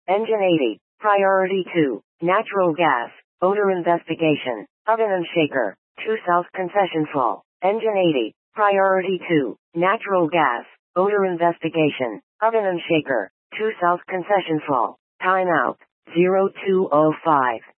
Engine 80. Priority 2. Natural gas. Odor investigation. Oven and shaker. 2 South Concession Fall. Engine 80. Priority 2. Natural gas. Odor investigation. Oven and shaker. 2 South Concession Fall. Timeout. 0205.